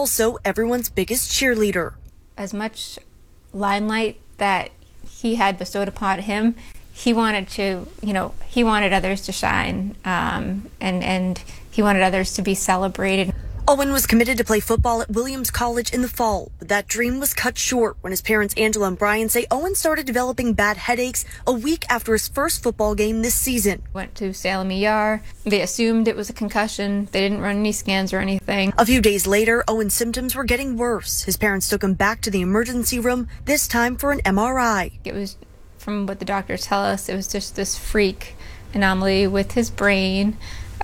also everyone's biggest cheerleader. As much limelight that he had bestowed upon him, he wanted others to shine, and he wanted others to be celebrated. Owen was committed to play football at Williams College in the fall, but that dream was cut short when his parents Angela and Brian say Owen started developing bad headaches a week after his first football game this season. Went to Salem ER. They assumed it was a concussion. They didn't run any scans or anything. A few days later, Owen's symptoms were getting worse. His parents took him back to the emergency room, this time for an MRI. It was, from what the doctors tell us, it was just this freak anomaly with his brain.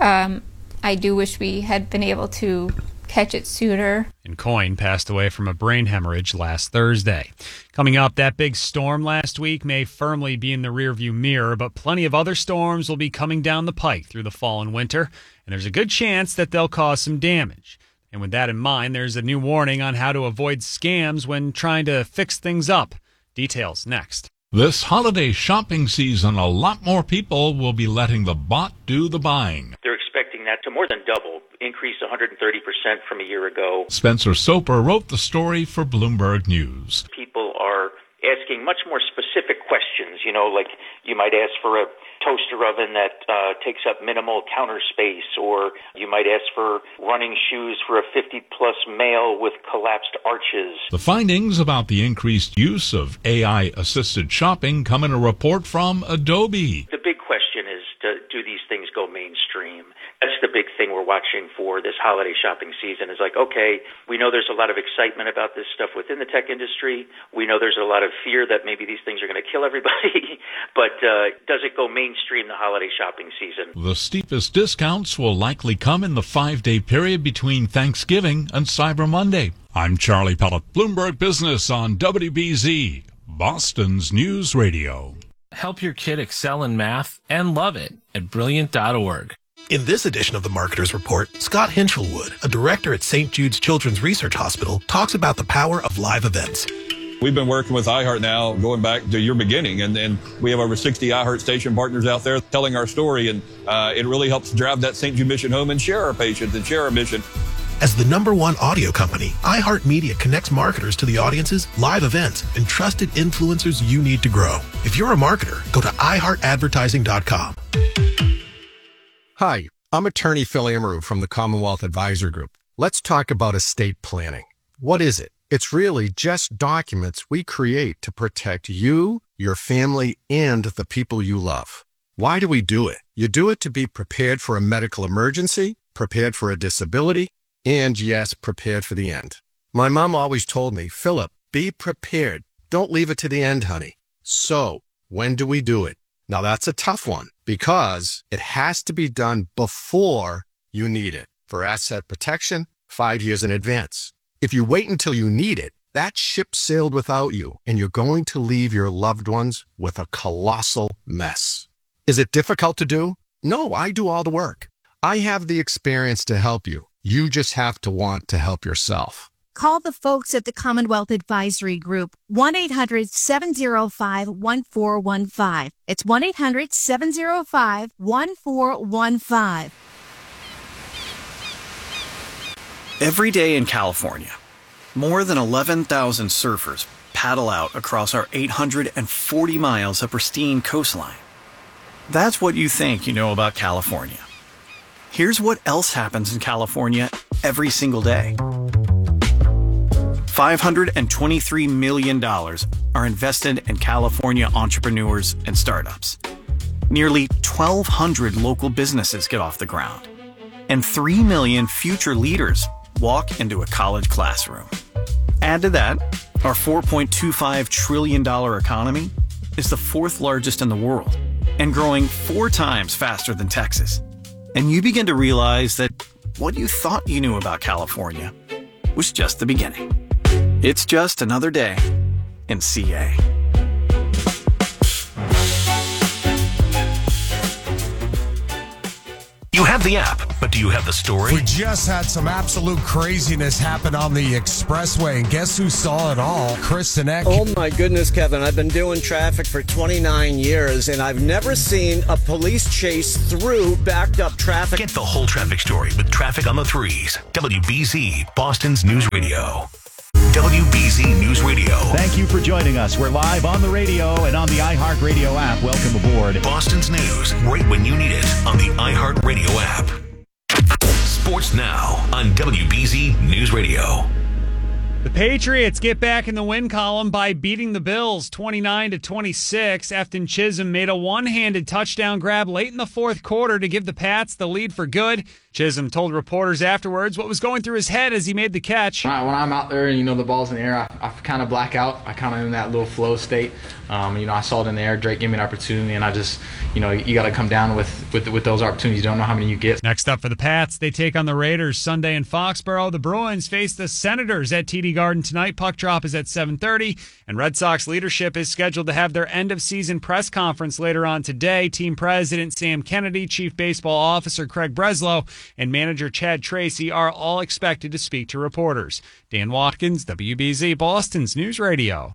I do wish we had been able to catch it sooner. And Coyne passed away from a brain hemorrhage last Thursday. Coming up, that big storm last week may firmly be in the rearview mirror, but plenty of other storms will be coming down the pike through the fall and winter, and there's a good chance that they'll cause some damage. And with that in mind, there's a new warning on how to avoid scams when trying to fix things up. Details next. This holiday shopping season, a lot more people will be letting the bot do the buying. They're expecting that to more than double, increase 130% from a year ago. Spencer Soper wrote the story for Bloomberg News. People are asking much more specific questions, like you might ask for a toaster oven that takes up minimal counter space, or you might ask for running shoes for a 50-plus male with collapsed arches. The findings about the increased use of AI-assisted shopping come in a report from Adobe. The big question is, do these things go mainstream? That's the big thing we're watching for this holiday shopping season is like, okay, we know there's a lot of excitement about this stuff within the tech industry. We know there's a lot of fear that maybe these things are going to kill everybody. But does it go mainstream the holiday shopping season? The steepest discounts will likely come in the 5-day period between Thanksgiving and Cyber Monday. I'm Charlie Pellet, Bloomberg Business on WBZ, Boston's News Radio. Help your kid excel in math and love it at Brilliant.org. In this edition of the Marketer's Report, Scott Hinchelwood, a director at St. Jude's Children's Research Hospital, talks about the power of live events. We've been working with iHeart now going back to your beginning, and we have over 60 iHeart station partners out there telling our story, and it really helps drive that St. Jude mission home and share our patients and share our mission. As the #1 audio company, iHeartMedia connects marketers to the audiences, live events, and trusted influencers you need to grow. If you're a marketer, go to iHeartAdvertising.com. Hi, I'm attorney Phil Amaru from the Commonwealth Advisor Group. Let's talk about estate planning. What is it? It's really just documents we create to protect you, your family, and the people you love. Why do we do it? You do it to be prepared for a medical emergency, prepared for a disability, and yes, prepared for the end. My mom always told me, Philip, be prepared. Don't leave it to the end, honey. So, when do we do it? Now that's a tough one because it has to be done before you need it. For asset protection, 5 years in advance. If you wait until you need it, that ship sailed without you, and you're going to leave your loved ones with a colossal mess. Is it difficult to do? No, I do all the work. I have the experience to help you. You just have to want to help yourself. Call the folks at the Commonwealth Advisory Group, 1-800-705-1415. It's 1-800-705-1415. Every day in California, more than 11,000 surfers paddle out across our 840 miles of pristine coastline. That's what you think you know about California. Here's what else happens in California every single day. $523 million are invested in California entrepreneurs and startups. Nearly 1,200 local businesses get off the ground. And 3 million future leaders walk into a college classroom. Add to that, our $4.25 trillion economy is the 4th largest in the world and growing 4 times faster than Texas. And you begin to realize that what you thought you knew about California was just the beginning. It's just another day in CA. You have the app, but do you have the story? We just had some absolute craziness happen on the expressway, and guess who saw it all? Chris Sinek. Oh my goodness, Kevin. I've been doing traffic for 29 years, and I've never seen a police chase through backed up traffic. Get the whole traffic story with Traffic on the Threes. WBZ, Boston's News Radio. WBZ News Radio. Thank you for joining us. We're live on the radio and on the iHeartRadio app. Welcome aboard. Boston's news, right when you need it on the iHeartRadio app. Sports now on WBZ News Radio. The Patriots get back in the win column by beating the Bills 29-26. Efton Chisholm made a one-handed touchdown grab late in the fourth quarter to give the Pats the lead for good. Chisholm told reporters afterwards what was going through his head as he made the catch. When I'm out there and, the ball's in the air, I kind of black out. I kind of in that little flow state. I saw it in the air. Drake gave me an opportunity, and I just, you got to come down with those opportunities. You don't know how many you get. Next up for the Pats, they take on the Raiders Sunday in Foxborough. The Bruins face the Senators at TD Garden tonight. Puck drop is at 7:30, and Red Sox leadership is scheduled to have their end-of-season press conference later on today. Team President Sam Kennedy, Chief Baseball Officer Craig Breslow, and manager Chad Tracy are all expected to speak to reporters. Dan Watkins, WBZ, Boston's News Radio.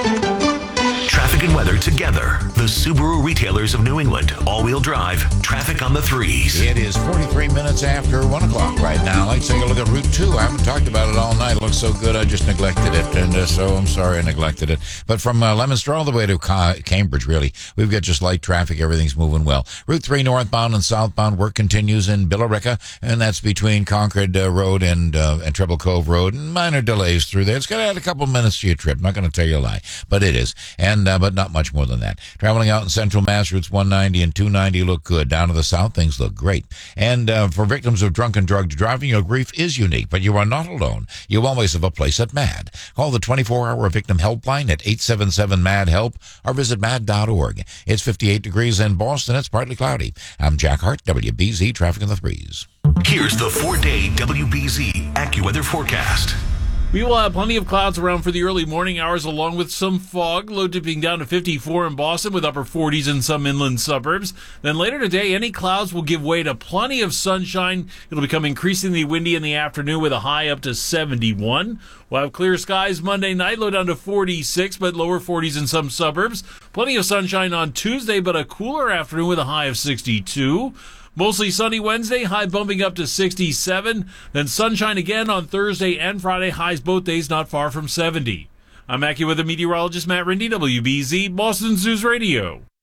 Traffic and weather together. The Subaru retailers of New England. All-wheel drive. Traffic on the Threes. It is 43 minutes after 1 o'clock right now. Let's take a look at Route 2. I haven't talked about it all night. It looks so good, I just neglected it. And so I'm sorry I neglected it. But from Leominster all the way to Cambridge, really, we've got just light traffic. Everything's moving well. Route 3 northbound and southbound work continues in Billerica, and that's between Concord Road and Treble Cove Road. And minor delays through there. It's going to add a couple minutes to your trip. I'm not going to tell you a lie, but it is. And but not much more than that. Traveling out in Central Mass, routes 190 and 290 look good. Down to the south, things look great. And for victims of drunk and drugged driving, your grief is unique, but you are not alone. You always have a place at MAD. Call the 24-hour victim helpline at 877-MAD-HELP or visit mad.org. It's 58 degrees in Boston. It's partly cloudy. I'm Jack Hart, WBZ Traffic in the Threes. Here's the 4-day WBZ AccuWeather forecast. We will have plenty of clouds around for the early morning hours, along with some fog, low dipping down to 54 in Boston with upper 40s in some inland suburbs. Then later today, any clouds will give way to plenty of sunshine. It'll become increasingly windy in the afternoon with a high up to 71. We'll have clear skies Monday night, low down to 46, but lower 40s in some suburbs. Plenty of sunshine on Tuesday, but a cooler afternoon with a high of 62. Mostly sunny Wednesday, high bumping up to 67. Then sunshine again on Thursday and Friday, highs both days not far from 70. I'm AccuWeather meteorologist Matt Rindy, WBZ, Boston's News Radio.